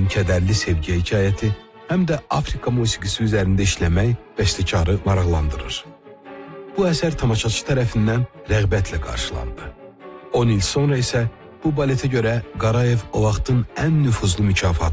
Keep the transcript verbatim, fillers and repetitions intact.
Qarayenin kədərli sevgi hekayəti, həm də Afrika musiqisi üzərində işləmək bəstəkarı maraqlandırır. Bu əsər tamaşaçı tərəfindən rəğbətlə qarşılandı. on il sonra isə bu baletə görə Qarayev o vaxtın ən nüfuzlu mükafat